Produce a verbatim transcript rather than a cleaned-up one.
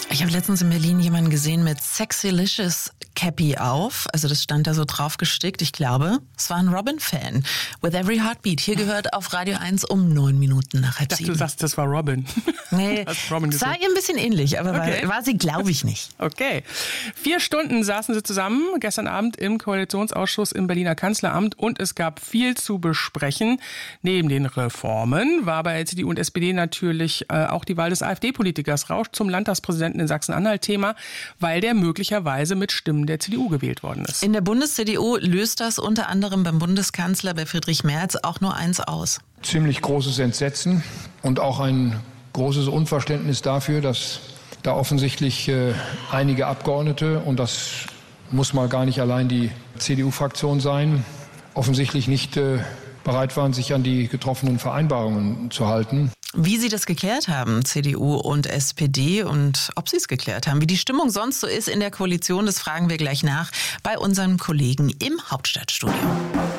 Ich habe letztens in Berlin jemanden gesehen mit Sexylicious Cappy auf. Also das stand da so drauf gestickt. Ich glaube, es war ein Robin-Fan. With Every Heartbeat. Hier gehört auf Radio eins um neun Minuten nach halb Ich dachte, sieben. du sagst, das war Robin. Nee, Robin sah ihr ein bisschen ähnlich, aber Okay. war, war sie, glaube ich, nicht. Okay. Vier Stunden saßen sie zusammen gestern Abend im Koalitionsausschuss im Berliner Kanzleramt und es gab viel zu besprechen. Neben den Reformen war bei C D U und S P D natürlich äh, auch die Wahl des AfD-Politikers Rausch zum Landtagspräsidenten in Sachsen-Anhalt Thema, weil der möglicherweise mit Stimmen der C D U gewählt worden ist. In der Bundes-C D U löst das unter anderem beim Bundeskanzler, bei Friedrich Merz, auch nur eins aus. Ziemlich großes Entsetzen und auch ein großes Unverständnis dafür, dass da offensichtlich äh, einige Abgeordnete, und das muss mal gar nicht allein die C D U-Fraktion sein, offensichtlich nicht äh, bereit waren, sich an die getroffenen Vereinbarungen zu halten. Wie sie das geklärt haben, C D U und S P D, und ob sie es geklärt haben, wie die Stimmung sonst so ist in der Koalition, das fragen wir gleich nach bei unseren Kollegen im Hauptstadtstudio.